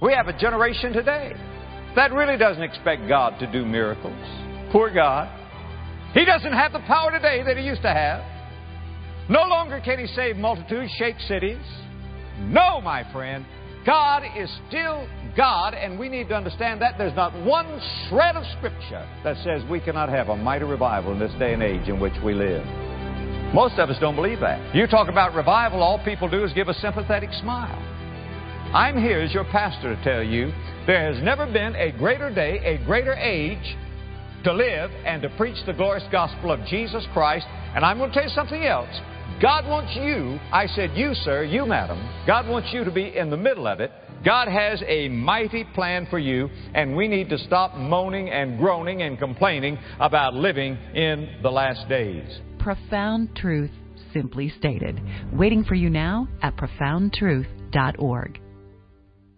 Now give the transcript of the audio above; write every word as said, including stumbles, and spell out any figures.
We have a generation today that really doesn't expect God to do miracles. Poor God. He doesn't have the power today that He used to have. No longer can He save multitudes, shake cities. No, my friend. God is still God, and we need to understand that. There's not one shred of Scripture that says we cannot have a mighty revival in this day and age in which we live. Most of us don't believe that. You talk about revival, all people do is give a sympathetic smile. I'm here as your pastor to tell you there has never been a greater day, a greater age to live and to preach the glorious gospel of Jesus Christ. And I'm going to tell you something else. God wants you, I said you, sir, you, madam, God wants you to be in the middle of it. God has a mighty plan for you, and we need to stop moaning and groaning and complaining about living in the last days. Profound truth, simply stated. Waiting for you now at profound truth dot org.